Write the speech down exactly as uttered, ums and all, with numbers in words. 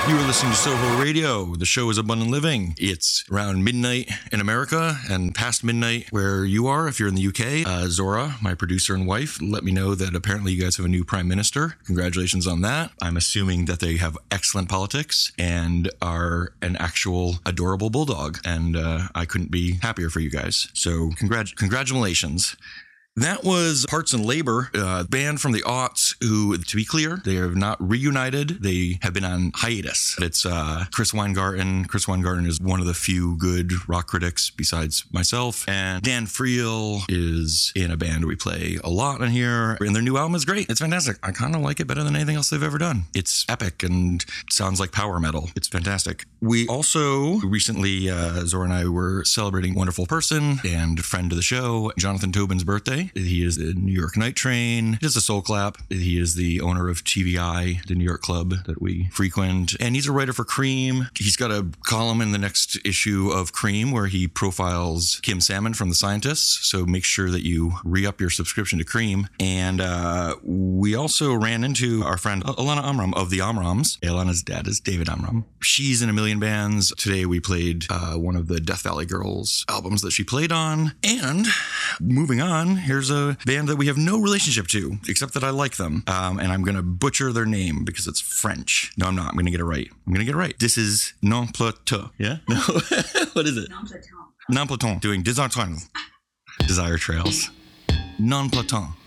You are listening to Soho Radio. The show is Abundant Living. It's around midnight in America and past midnight where you are if you're in the U K. Uh, Zora, my producer and wife, let me know that apparently you guys have a new prime minister. Congratulations on that. I'm assuming that they have excellent politics and are an actual adorable bulldog. And uh, I couldn't be happier for you guys. So congrat- congratulations. That was Parts and Labor, a band from the aughts who, to be clear, they are not reunited. They have been on hiatus. It's uh, Chris Weingarten. Chris Weingarten is one of the few good rock critics besides myself. And Dan Friel is in a band we play a lot in here. And their new album is great. It's fantastic. I kind of like it better than anything else they've ever done. It's epic and sounds like power metal. It's fantastic. We also recently, uh, Zora and I were celebrating a wonderful person and friend of the show, Jonathan Tobin's birthday. He is the New York Night Train. Just a soul clap. He is the owner of T V I, the New York club that we frequent. And he's a writer for Cream. He's got a column in the next issue of Cream where he profiles Kim Salmon from The Scientists. So make sure that you re-up your subscription to Cream. And uh, we also ran into our friend Alana Amram of the Amrams. Alana's dad is David Amram. She's in a million bands. Today we played uh, one of the Death Valley Girls albums that she played on. And moving on, here Here's a band that we have no relationship to, except that I like them. Um, and I'm going to butcher their name because it's French. No, I'm not. I'm going to get it right. I'm going to get it right. This is Non Plateau. Yeah? No. What is it? Non Plateau. Non Plateau. Doing Desire Trails. Desire Trails. Non Plateau.